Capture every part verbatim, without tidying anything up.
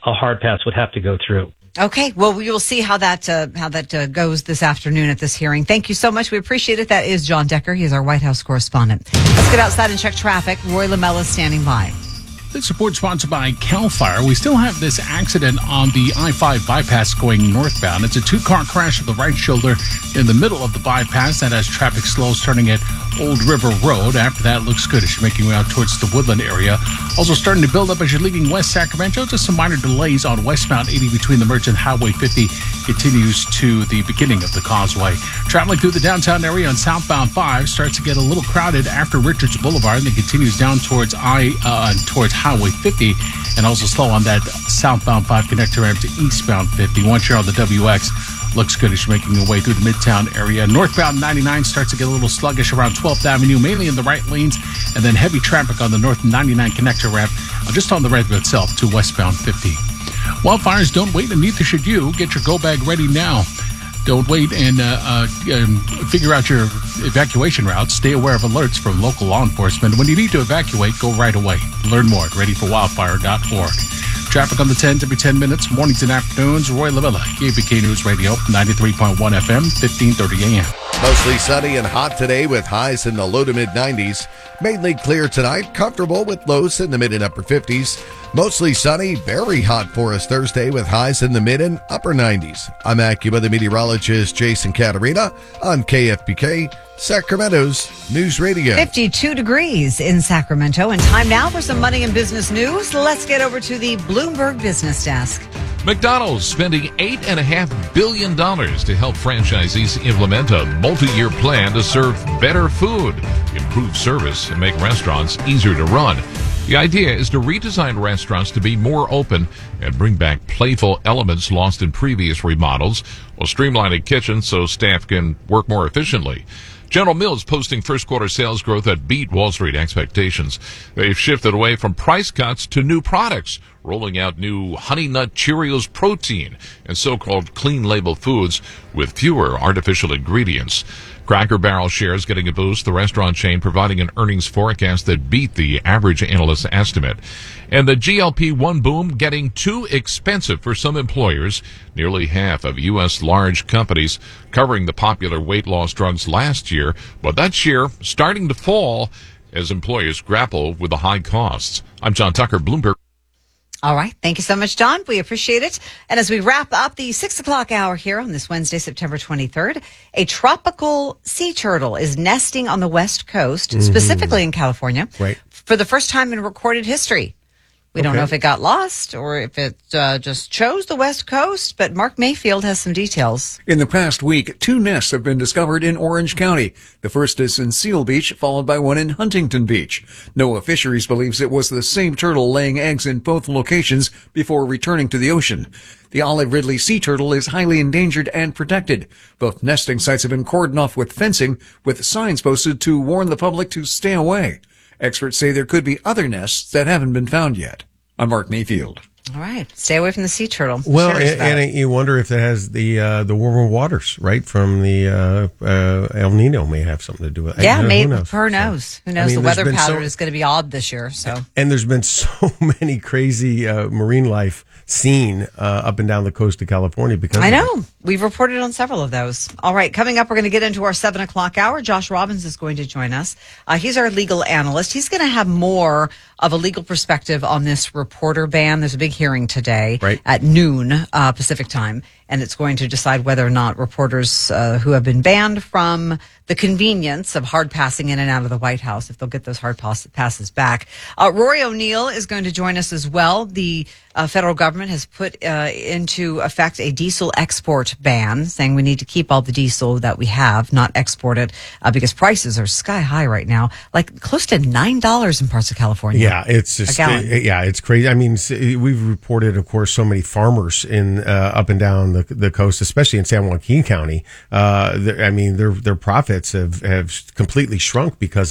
a hard pass would have to go through. Okay, well, we will see how that uh, how that uh, goes this afternoon at this hearing. Thank you so much. We appreciate it. That is John Decker. He is our White House correspondent. Let's get outside and check traffic. Roy Lamella is standing by. This report sponsored by CAL FIRE. We still have this accident on the I five bypass going northbound. It's a two-car crash at the right shoulder in the middle of the bypass. That has traffic slows turning at Old River Road. After that, it looks good as you're making your way out towards the Woodland area. Also starting to build up as you're leaving West Sacramento. Just some minor delays on westbound eighty between the Merchant Highway fifty continues to the beginning of the causeway. Traveling through the downtown area on southbound five starts to get a little crowded after Richards Boulevard and then continues down towards I uh, towards Highway fifty and also slow on that southbound five connector ramp to eastbound fifty. Once you're on the W X, looks good as you're making your way through the Midtown area. Northbound ninety-nine starts to get a little sluggish around twelfth Avenue, mainly in the right lanes, and then heavy traffic on the North ninety-nine connector ramp just on the ramp itself to westbound fifty. Wildfires don't wait, and neither should you. Get your go bag ready now. Don't wait and uh, uh, um, figure out your evacuation routes. Stay aware of alerts from local law enforcement. When you need to evacuate, go right away. Learn more at ready for wildfire dot org. Traffic on the tens every ten minutes, mornings and afternoons. Roy Lavilla, K B K News Radio, ninety-three point one F M, fifteen thirty A M. Mostly sunny and hot today with highs in the low to mid nineties. Mainly clear tonight, comfortable with lows in the mid and upper fifties. Mostly sunny, very hot for us Thursday with highs in the mid and upper nineties. I'm AccuWeather meteorologist Jason Caterina on K F B K, Sacramento's News Radio. fifty-two degrees in Sacramento, and time now for some money and business news. Let's get over to the Bloomberg Business Desk. McDonald's spending eight point five billion dollars to help franchisees implement a multi-year plan to serve better food, improve service, and make restaurants easier to run. The idea is to redesign restaurants to be more open and bring back playful elements lost in previous remodels, while streamlining kitchens so staff can work more efficiently. General Mills posting first quarter sales growth that beat Wall Street expectations. They've shifted away from price cuts to new products, rolling out new Honey Nut Cheerios protein and so-called clean label foods with fewer artificial ingredients. Cracker Barrel shares getting a boost, the restaurant chain providing an earnings forecast that beat the average analyst estimate. And the G L P one boom getting too expensive for some employers. Nearly half of U S large companies covering the popular weight loss drugs last year, but that share starting to fall as employers grapple with the high costs. I'm John Tucker, Bloomberg. All right. Thank you so much, John. We appreciate it. And as we wrap up the six o'clock hour here on this Wednesday, September twenty-third, a tropical sea turtle is nesting on the West Coast, mm-hmm. specifically in California, right. for the first time in recorded history. We okay. don't know if it got lost or if it uh, just chose the West Coast, but Mark Mayfield has some details. In the past week, two nests have been discovered in Orange County. The first is in Seal Beach, followed by one in Huntington Beach. NOAA Fisheries believes it was the same turtle laying eggs in both locations before returning to the ocean. The olive ridley sea turtle is highly endangered and protected. Both nesting sites have been cordoned off with fencing, with signs posted to warn the public to stay away. Experts say there could be other nests that haven't been found yet. I'm Mark Mayfield. All right. Stay away from the sea turtle. Well, and, and you wonder if it has the uh, the warmer waters, right, from the uh, uh, El Nino may have something to do with it. Yeah, I, maybe. Who knows? Who knows? So, who knows? I mean, the weather pattern so, is going to be odd this year. So, And there's been so many crazy uh, marine life seen uh, up and down the coast of California because I of know. it. We've reported on several of those. All right. Coming up, we're going to get into our seven o'clock hour. Josh Robbins is going to join us. Uh, he's our legal analyst. He's going to have more of a legal perspective on this reporter ban. There's a big hearing today right. at noon uh, Pacific time, and it's going to decide whether or not reporters uh, who have been banned from the convenience of hard passing in and out of the White House, if they'll get those hard pass- passes back. Uh, Rory O'Neill is going to join us as well. The uh, federal government has put uh, into effect a diesel export ban, saying we need to keep all the diesel that we have, not export it, uh, because prices are sky high right now, like close to nine dollars in parts of California. Yeah, it's just, it, yeah, it's crazy. I mean, we've reported, of course, so many farmers in uh, up and down the, the coast, especially in San Joaquin County. Uh, I mean, their their profits have, have completely shrunk because of it.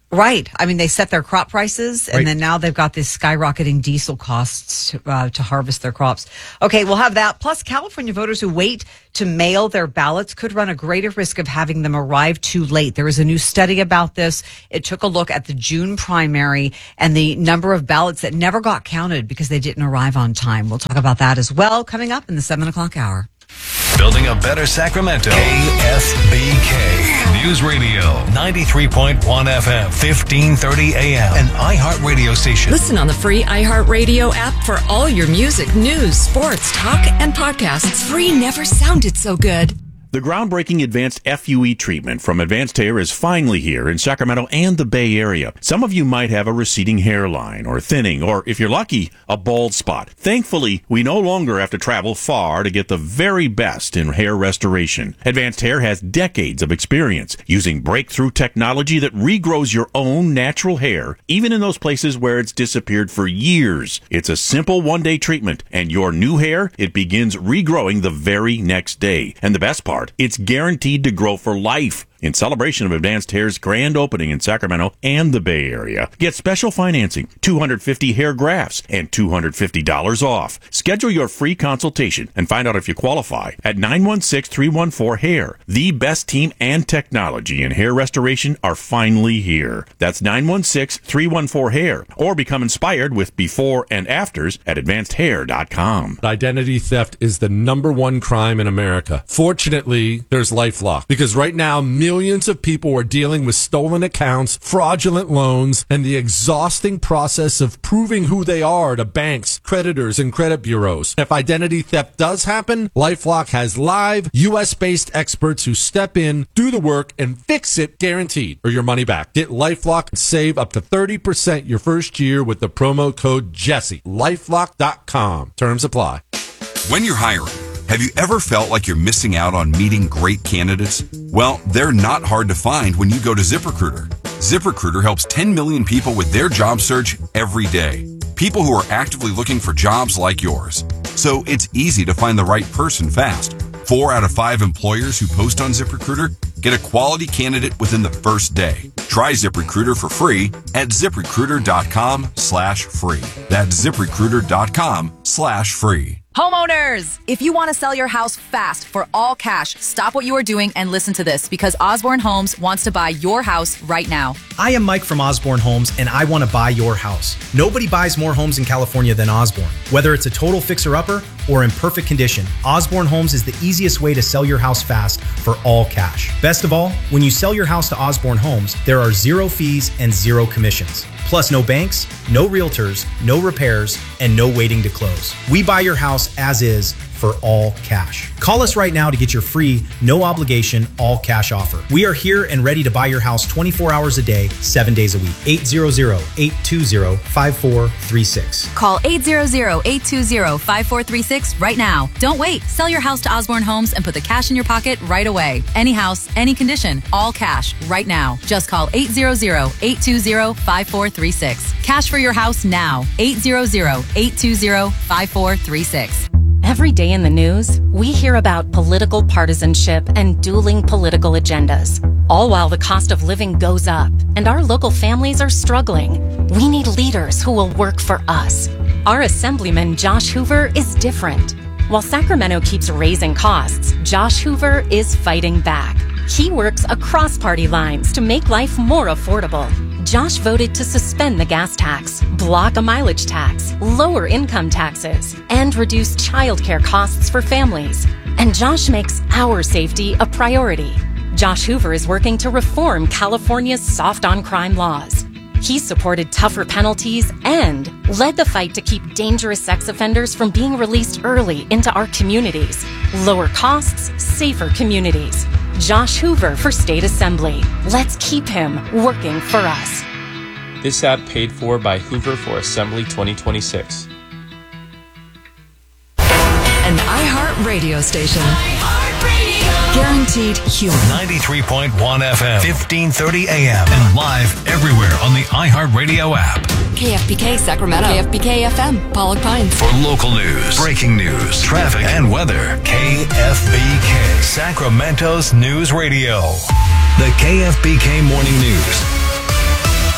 Right. I mean, they set their crop prices, and Right. then now they've got this skyrocketing diesel costs uh, to harvest their crops. Okay, we'll have that. Plus, California voters who wait to mail their ballots could run a greater risk of having them arrive too late. There is a new study about this. It took a look at the June primary and the number of ballots that never got counted because they didn't arrive on time. We'll talk about that as well coming up in the seven o'clock hour. Building a better Sacramento. K F B K News Radio. ninety-three point one F M. fifteen thirty A M. An iHeartRadio station. Listen on the free iHeartRadio app for all your music, news, sports, talk, and podcasts. Free never sounded so good. The groundbreaking advanced F U E treatment from Advanced Hair is finally here in Sacramento and the Bay Area. Some of you might have a receding hairline or thinning, or if you're lucky, a bald spot. Thankfully, we no longer have to travel far to get the very best in hair restoration. Advanced Hair has decades of experience using breakthrough technology that regrows your own natural hair, even in those places where it's disappeared for years. It's a simple one-day treatment, and your new hair, it begins regrowing the very next day. And the best part, it's guaranteed to grow for life. In celebration of Advanced Hair's grand opening in Sacramento and the Bay Area, get special financing, two hundred fifty hair grafts, and two hundred fifty dollars off. Schedule your free consultation and find out if you qualify at nine one six, three one four, hair. The best team and technology in hair restoration are finally here. That's nine one six, three one four, hair. Or become inspired with before and afters at advanced hair dot com. Identity theft is the number one crime in America. Fortunately, there's LifeLock, because right now, millions of people are dealing with stolen accounts, fraudulent loans, and the exhausting process of proving who they are to banks, creditors, and credit bureaus. If identity theft does happen, LifeLock has live, U S-based experts who step in, do the work, and fix it guaranteed, or your money back. Get LifeLock and save up to thirty percent your first year with the promo code Jesse. LifeLock dot com. Terms apply. When you're hiring, have you ever felt like you're missing out on meeting great candidates? Well, they're not hard to find when you go to ZipRecruiter. ZipRecruiter helps ten million people with their job search every day. People who are actively looking for jobs like yours. So it's easy to find the right person fast. Four out of five employers who post on ZipRecruiter get a quality candidate within the first day. Try ZipRecruiter for free at ZipRecruiter.com slash free. That's ZipRecruiter.com slash free. Homeowners, if you want to sell your house fast for all cash, stop what you are doing and listen to this, because Osborne Homes wants to buy your house right now. I am Mike from Osborne Homes, and I want to buy your house. Nobody buys more homes in California than Osborne. Whether it's a total fixer-upper or in perfect condition, Osborne Homes is the easiest way to sell your house fast for all cash. Best of all, when you sell your house to Osborne Homes, there are zero fees and zero commissions. Plus, no banks, no realtors, no repairs, and no waiting to close. We buy your house as is for all cash. Call us right now to get your free, no obligation, all cash offer. We are here and ready to buy your house twenty-four hours a day, seven days a week. eight hundred, eight two zero, five four three six. Call eight hundred, eight two zero, five four three six right now. Don't wait. Sell your house to Osborne Homes and put the cash in your pocket right away. Any house, any condition, all cash right now. Just call eight hundred, eight two zero, five four three six. Cash for your house now. eight hundred, eight two zero, five four three six. Every day in the news, we hear about political partisanship and dueling political agendas, all while the cost of living goes up and our local families are struggling. We need leaders who will work for us. Our Assemblyman Josh Hoover is different. While Sacramento keeps raising costs, Josh Hoover is fighting back. He works across party lines to make life more affordable. Josh voted to suspend the gas tax, block a mileage tax, lower income taxes, and reduce childcare costs for families. And Josh makes our safety a priority. Josh Hoover is working to reform California's soft on crime laws. He supported tougher penalties and led the fight to keep dangerous sex offenders from being released early into our communities. Lower costs, safer communities. Josh Hoover for State Assembly. Let's keep him working for us. This ad paid for by Hoover for Assembly twenty twenty-six. An iHeart radio station. Guaranteed humor. ninety-three point one F M, fifteen thirty A M, and live everywhere on the iHeartRadio app. K F B K Sacramento. K F B K F M, Pollock Pines. For local news, breaking news, traffic, and weather, K F B K, Sacramento's news radio. The K F B K Morning News.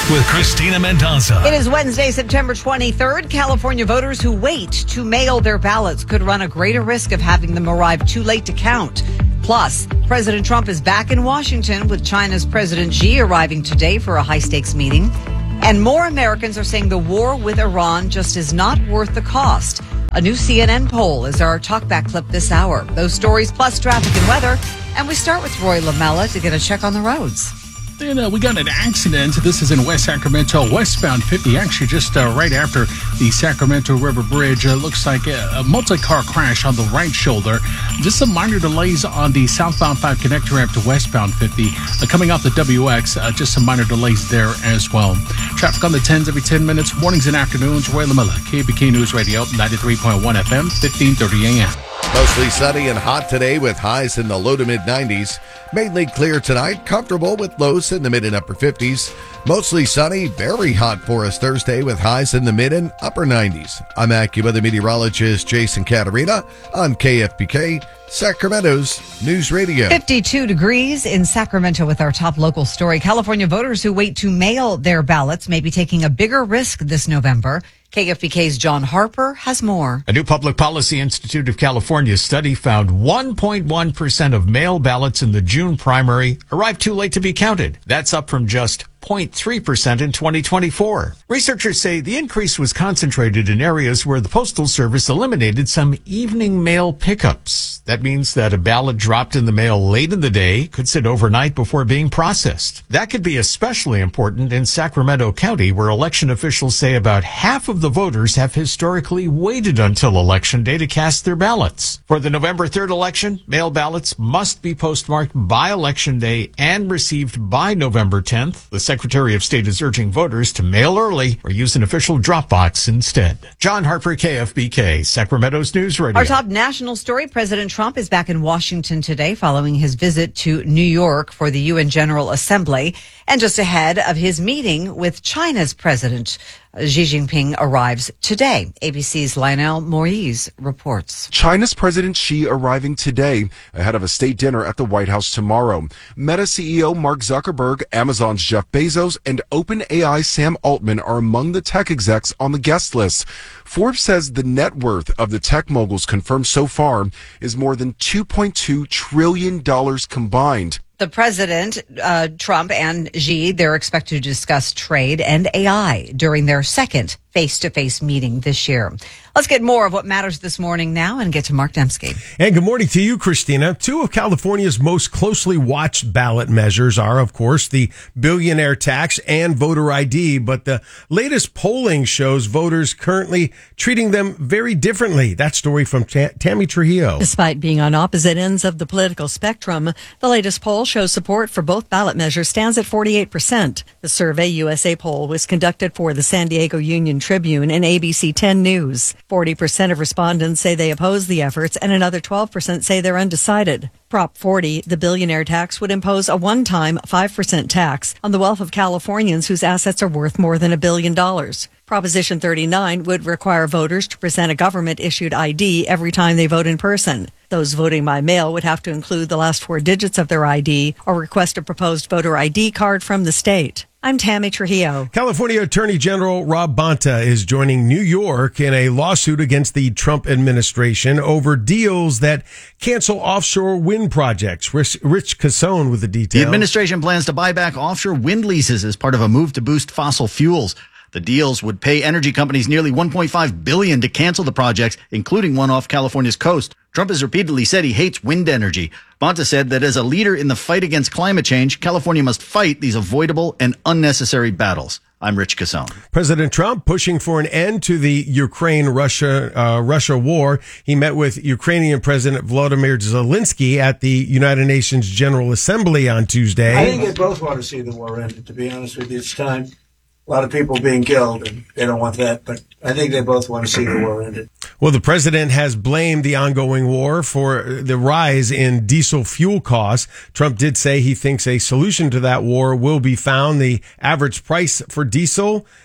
with Christina Mendoza. It is Wednesday, September twenty-third. California voters who wait to mail their ballots could run a greater risk of having them arrive too late to count. Plus, President Trump is back in Washington with China's President Xi arriving today for a high-stakes meeting. And more Americans are saying the war with Iran just is not worth the cost. A new C N N poll is our talkback clip this hour. Those stories plus traffic and weather. And we start with Roy Lamella to get a check on the roads. And, uh, we got an accident. This is in West Sacramento, westbound fifty, actually just uh, right after the Sacramento River Bridge. Uh, looks like a, a multi-car crash on the right shoulder. Just some minor delays on the southbound five connector ramp to westbound fifty. Uh, coming off the W X, uh, just some minor delays there as well. Traffic on the tens every ten minutes, mornings and afternoons. Roy Lamella, K B K News Radio, ninety-three point one F M, fifteen thirty A M. Mostly sunny and hot today with highs in the low to mid nineties. Mainly clear tonight, comfortable with lows in the mid and upper fifties. Mostly sunny, very hot for us Thursday with highs in the mid and upper nineties. I'm AccuWeather meteorologist Jason Caterina on K F B K, Sacramento's News Radio. fifty-two degrees in Sacramento with our top local story. California voters who wait to mail their ballots may be taking a bigger risk this November. K F B K's John Harper has more. A new Public Policy Institute of California study found one point one percent of mail ballots in the June primary arrived too late to be counted. That's up from just zero point three percent in twenty twenty-four. Researchers say the increase was concentrated in areas where the Postal Service eliminated some evening mail pickups. That means that a ballot dropped in the mail late in the day could sit overnight before being processed. That could be especially important in Sacramento County, where election officials say about half of the voters have historically waited until Election Day to cast their ballots. For the November third election, mail ballots must be postmarked by Election Day and received by November tenth. The Secretary of State is urging voters to mail early or use an official drop box instead. John Harper, K F B K, Sacramento's News Radio. Our top national story, President Trump is back in Washington today following his visit to New York for the U N General Assembly. And just ahead of his meeting with China's President Xi Jinping arrives today. A B C's Lionel Moise reports. China's President Xi arriving today ahead of a state dinner at the White House tomorrow. Meta C E O Mark Zuckerberg, Amazon's Jeff Bezos, and OpenAI Sam Altman are among the tech execs on the guest list. Forbes says the net worth of the tech moguls confirmed so far is more than two point two trillion dollars combined. The president, uh, Trump and Xi, they're expected to discuss trade and A I during their second face-to-face meeting this year. Let's get more of what matters this morning now and get to Mark Dembski. And good morning to you, Christina. Two of California's most closely watched ballot measures are, of course, the billionaire tax and voter I D. But the latest polling shows voters currently treating them very differently. That story from T- Tammy Trujillo. Despite being on opposite ends of the political spectrum, the latest poll shows support for both ballot measures stands at forty-eight percent. The Survey U S A poll was conducted for the San Diego Union Tribune and A B C ten News. forty percent of respondents say they oppose the efforts, and another twelve percent say they're undecided. Prop forty, the billionaire tax, would impose a one-time five percent tax on the wealth of Californians whose assets are worth more than a billion dollars. Proposition thirty-nine would require voters to present a government-issued I D every time they vote in person. Those voting by mail would have to include the last four digits of their I D or request a proposed voter I D card from the state. I'm Tammy Trujillo. California Attorney General Rob Bonta is joining New York in a lawsuit against the Trump administration over deals that cancel offshore wind projects. Rich, Rich Cassone with the details. The administration plans to buy back offshore wind leases as part of a move to boost fossil fuels. The deals would pay energy companies nearly one point five billion dollars to cancel the projects, including one off California's coast. Trump has repeatedly said he hates wind energy. Bonta said that as a leader in the fight against climate change, California must fight these avoidable and unnecessary battles. I'm Rich Cassone. President Trump pushing for an end to the Ukraine-Russia uh, Russia war. He met with Ukrainian President Volodymyr Zelensky at the United Nations General Assembly on Tuesday. I think they both want to see the war ended, to be honest with you. It's time. A lot of people being killed, and they don't want that, but I think they both want to see the war ended. Well, the president has blamed the ongoing war for the rise in diesel fuel costs. Trump did say he thinks a solution to that war will be found. The average price for diesel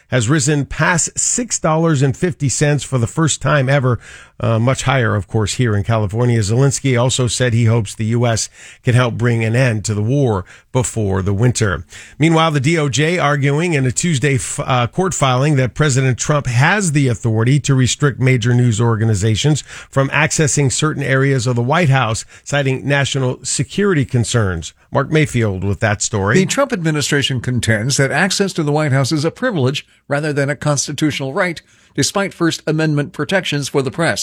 has risen past six dollars and fifty cents for the first time ever, uh, much higher, of course, here in California. Zelensky also said he hopes the U S can help bring an end to the war before the winter. Meanwhile, the D O J arguing in a Tuesday uh, court filing that President Trump has the authority to restrict major news organizations from accessing certain areas of the White House, citing national security concerns. Mark Mayfield with that story. The Trump administration contends that access to the White House is a privilege rather than a constitutional right, despite First Amendment protections for the press.